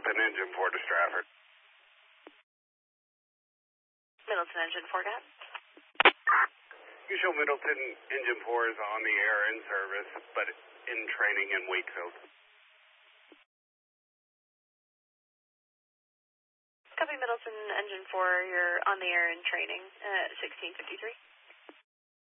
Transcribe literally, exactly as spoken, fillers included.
Middleton Engine four to Stratford. Middleton Engine four, go ahead. You show Middleton Engine four is on the air in service, but in training in Wakefield. Copy Middleton Engine four, you're on the air in training at sixteen fifty-three.